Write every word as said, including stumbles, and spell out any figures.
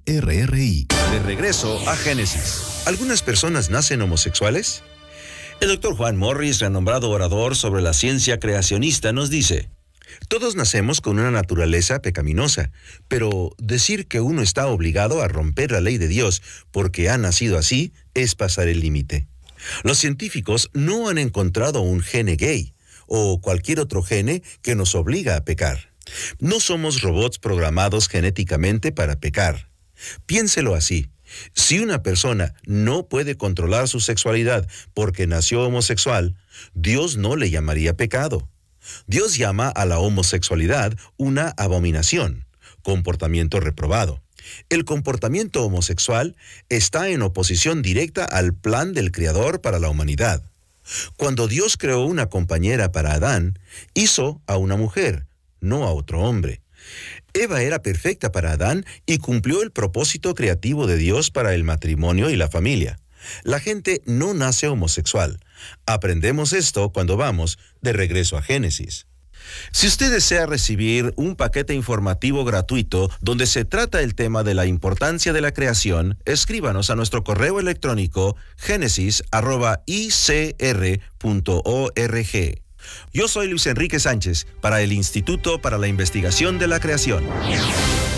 R R I. De regreso a Génesis. ¿Algunas personas nacen homosexuales? El doctor Juan Morris, renombrado orador sobre la ciencia creacionista, nos dice: todos nacemos con una naturaleza pecaminosa, pero decir que uno está obligado a romper la ley de Dios porque ha nacido así es pasar el límite. Los científicos no han encontrado un gene gay o cualquier otro gene que nos obliga a pecar. No somos robots programados genéticamente para pecar. Piénselo así. Si una persona no puede controlar su sexualidad porque nació homosexual, Dios no le llamaría pecado. Dios llama a la homosexualidad una abominación, comportamiento reprobado. El comportamiento homosexual está en oposición directa al plan del Creador para la humanidad. Cuando Dios creó una compañera para Adán, hizo a una mujer, no a otro hombre. Eva era perfecta para Adán y cumplió el propósito creativo de Dios para el matrimonio y la familia. La gente no nace homosexual. Aprendemos esto cuando vamos de regreso a Génesis. Si usted desea recibir un paquete informativo gratuito donde se trata el tema de la importancia de la creación, escríbanos a nuestro correo electrónico génesis arroba i c r punto org. Yo soy Luis Enrique Sánchez para el Instituto para la Investigación de la Creación.